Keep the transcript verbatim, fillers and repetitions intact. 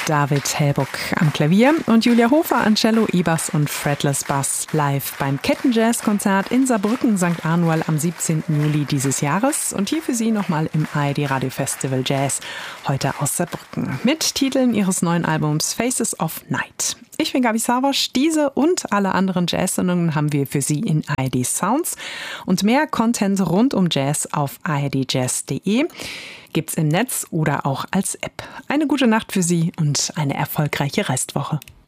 David Hellbock am Klavier und Julia Hofer an Cello, E-Bass und Fretless Bass live beim Kettenjazz-Konzert in Saarbrücken Sankt Anual am siebzehnten Juli dieses Jahres und hier für Sie nochmal im A R D Radio Festival Jazz, heute aus Saarbrücken, mit Titeln ihres neuen Albums Faces of Night. Ich bin Gabi Savosch. Diese und alle anderen Jazz-Sendungen haben wir für Sie in A R D Sounds und mehr Content rund um Jazz auf a r d jazz punkt d e gibt's im Netz oder auch als App. Eine gute Nacht für Sie und eine erfolgreiche Restwoche.